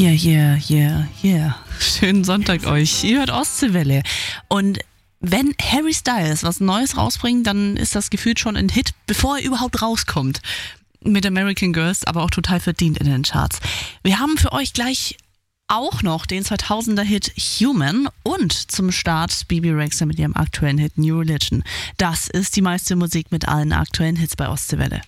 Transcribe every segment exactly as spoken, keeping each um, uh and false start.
Yeah, yeah, yeah, yeah. Schönen Sonntag euch. Ihr hört Ostseewelle. Und wenn Harry Styles was Neues rausbringt, dann ist das gefühlt schon ein Hit, bevor er überhaupt rauskommt. Mit American Girls, aber auch total verdient in den Charts. Wir haben für euch gleich auch noch den zweitausender-Hit Human und zum Start Bebe Rexha mit ihrem aktuellen Hit New Religion. Das ist die meiste Musik mit allen aktuellen Hits bei Ostseewelle.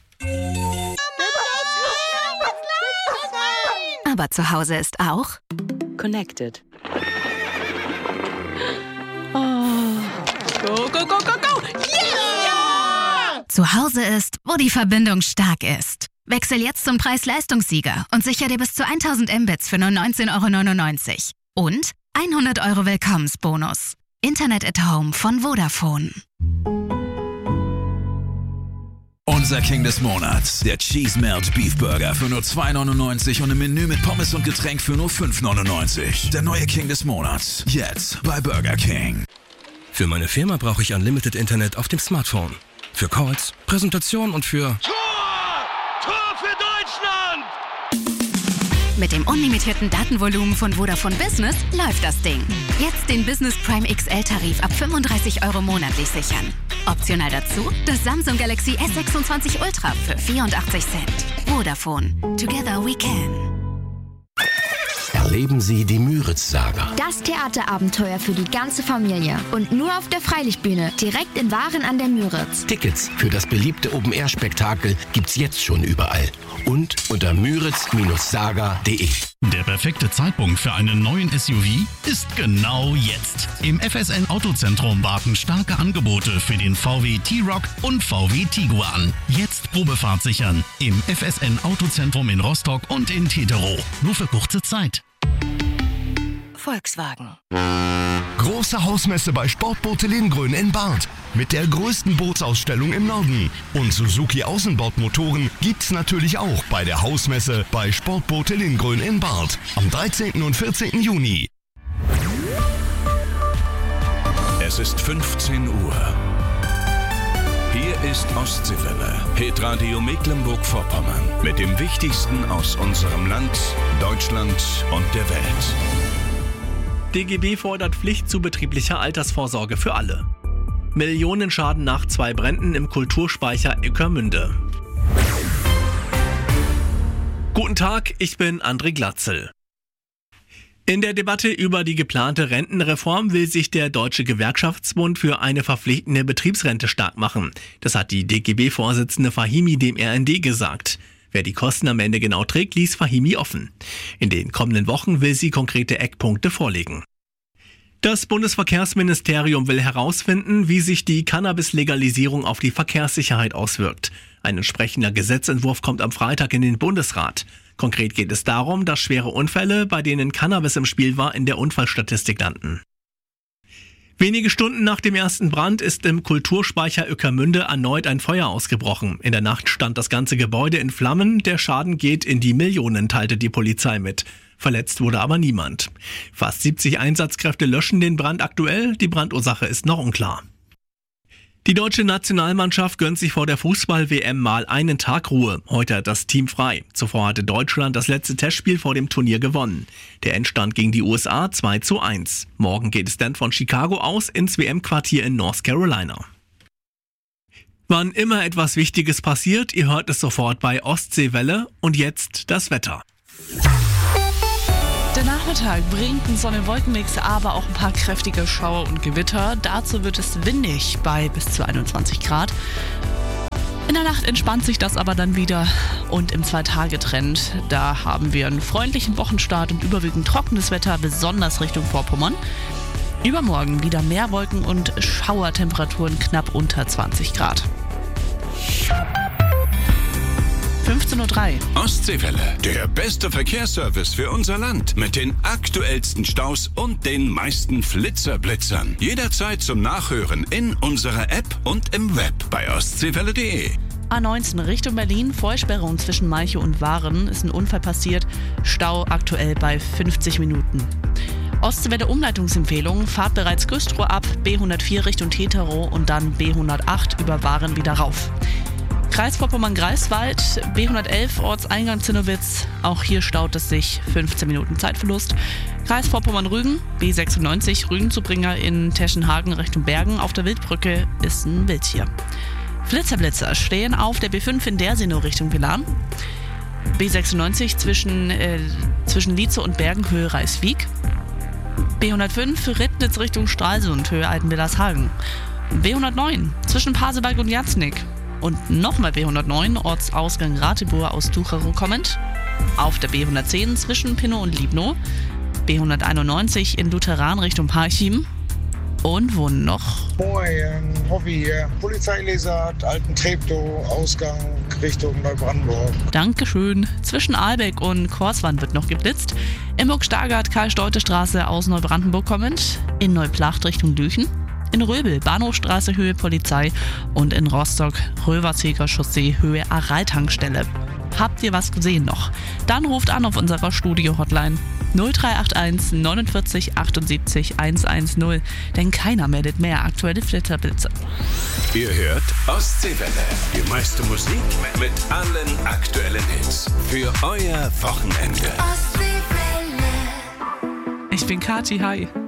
Aber zu Hause ist auch Connected. Oh. Go, go, go, go, go! Yeah! Zu Hause ist, wo die Verbindung stark ist. Wechsel jetzt zum Preis-Leistungssieger und sicher dir bis zu tausend Mbits für nur neunzehn Euro neunundneunzig. Und hundert Euro Willkommensbonus. Internet at Home von Vodafone. Unser King des Monats, der Cheese Melt Beef Burger für nur zwei neunundneunzig und im Menü mit Pommes und Getränk für nur fünf neunundneunzig. Der neue King des Monats, jetzt bei Burger King. Für meine Firma brauche ich Unlimited Internet auf dem Smartphone. Für Calls, Präsentation und für... Tor! Tor für Deutschland! Mit dem unlimitierten Datenvolumen von Vodafone Business läuft das Ding. Jetzt den Business Prime X L-Tarif ab fünfunddreißig Euro monatlich sichern. Optional dazu das Samsung Galaxy S sechsundzwanzig Ultra für vierundachtzig Cent. Vodafone. Together we can. Erleben Sie die Müritz-Saga. Das Theaterabenteuer für die ganze Familie. Und nur auf der Freilichtbühne, direkt in Waren an der Müritz. Tickets für das beliebte Open-Air-Spektakel gibt's jetzt schon überall. Und unter müritz Saga punkt de. Der perfekte Zeitpunkt für einen neuen S U V ist genau jetzt. Im F S N Autozentrum warten starke Angebote für den V W T-Roc und V W Tiguan. Jetzt Probefahrt sichern. Im F S N Autozentrum in Rostock und in Teterow. Nur für kurze Zeit. Volkswagen. Große Hausmesse bei Sportboote Lindgrün in Barth mit der größten Bootsausstellung im Norden. Und Suzuki Außenbordmotoren gibt's natürlich auch bei der Hausmesse bei Sportboote Lindgrün in Barth am dreizehnten und vierzehnten Juni. Es ist fünfzehn Uhr. Hier ist Ostseewelle, Hitradio Mecklenburg-Vorpommern mit dem Wichtigsten aus unserem Land, Deutschland und der Welt. D G B fordert Pflicht zu betrieblicher Altersvorsorge für alle. Millionenschaden nach zwei Bränden im Kulturspeicher Ickermünde. Guten Tag, ich bin André Glatzel. In der Debatte über die geplante Rentenreform will sich der Deutsche Gewerkschaftsbund für eine verpflichtende Betriebsrente stark machen. Das hat die D G B-Vorsitzende Fahimi dem R N D gesagt. Wer die Kosten am Ende genau trägt, ließ Fahimi offen. In den kommenden Wochen will sie konkrete Eckpunkte vorlegen. Das Bundesverkehrsministerium will herausfinden, wie sich die Cannabis-Legalisierung auf die Verkehrssicherheit auswirkt. Ein entsprechender Gesetzentwurf kommt am Freitag in den Bundesrat. Konkret geht es darum, dass schwere Unfälle, bei denen Cannabis im Spiel war, in der Unfallstatistik landen. Wenige Stunden nach dem ersten Brand ist im Kulturspeicher Ueckermünde erneut ein Feuer ausgebrochen. In der Nacht stand das ganze Gebäude in Flammen. Der Schaden geht in die Millionen, teilte die Polizei mit. Verletzt wurde aber niemand. Fast siebzig Einsatzkräfte löschen den Brand aktuell. Die Brandursache ist noch unklar. Die deutsche Nationalmannschaft gönnt sich vor der Fußball-W M mal einen Tag Ruhe. Heute hat das Team frei. Zuvor hatte Deutschland das letzte Testspiel vor dem Turnier gewonnen. Der Endstand gegen die U S A zwei zu eins. Morgen geht es dann von Chicago aus ins W M-Quartier in North Carolina. Wann immer etwas Wichtiges passiert, ihr hört es sofort bei Ostseewelle. Und jetzt das Wetter. Der Nachmittag bringt einen Sonne-Wolken-Mix, aber auch ein paar kräftige Schauer und Gewitter. Dazu wird es windig bei bis zu einundzwanzig Grad. In der Nacht entspannt sich das aber dann wieder und im Zwei-Tage-Trend, da haben wir einen freundlichen Wochenstart und überwiegend trockenes Wetter, besonders Richtung Vorpommern. Übermorgen wieder mehr Wolken und Schauertemperaturen knapp unter zwanzig Grad. fünfzehn Uhr drei. Ostseewelle, der beste Verkehrsservice für unser Land. Mit den aktuellsten Staus und den meisten Flitzerblitzern. Jederzeit zum Nachhören in unserer App und im Web bei ostseewelle punkt de. A neunzehn Richtung Berlin, Vollsperrung zwischen Malchow und Waren, ist ein Unfall passiert. Stau aktuell bei fünfzig Minuten. Ostseewelle Umleitungsempfehlung, fahrt bereits Güstrow ab, B hundertvier Richtung Teterow und dann B hundertacht über Waren wieder rauf. Kreis Vorpommern-Greifswald, B hundertelf, Ortseingang Zinnowitz. Auch hier staut es sich, fünfzehn Minuten Zeitverlust. Kreis Vorpommern-Rügen, B sechsundneunzig, Rügenzubringer in Teschenhagen Richtung Bergen. Auf der Wildbrücke ist ein Wildtier. Flitzerblitzer stehen auf der B fünf in Dersenow Richtung Pilan. B sechsundneunzig zwischen, äh, zwischen Lietze und Bergen, Höhe Reiswijk. B hundertfünf Rittnitz Richtung Stralsund, Höhe Altenwillershagen. B hundertneun zwischen Pasewalk und Jatznick. Und nochmal B hundertneun, Ortsausgang Ratibor aus Tucherow kommend. Auf der B hundertzehn zwischen Pinnow und Liebnow. B hunderteinundneunzig in Lutheran Richtung Parchim. Und wo noch? Moin, Hobby hier. Polizeilesart, Alten Treptow, Ausgang Richtung Neubrandenburg. Dankeschön. Zwischen Ahlbeck und Korswand wird noch geblitzt. In Burg-Stargard, Karl-Stolte-Straße aus Neubrandenburg kommend. In Neuplacht Richtung Lüchen. In Röbel, Bahnhofstraße, Höhe Polizei. Und in Rostock, Röverzeger Chaussee, Höhe Aral-Tankstelle. Habt ihr was gesehen noch? Dann ruft an auf unserer Studio-Hotline null drei acht eins neunundvierzig achtundsiebzig hundertzehn, denn keiner meldet mehr aktuelle Flitterblitze. Ihr hört Ostseewelle, die meiste Musik mit allen aktuellen Hits für euer Wochenende. Ich bin Kathi, hi.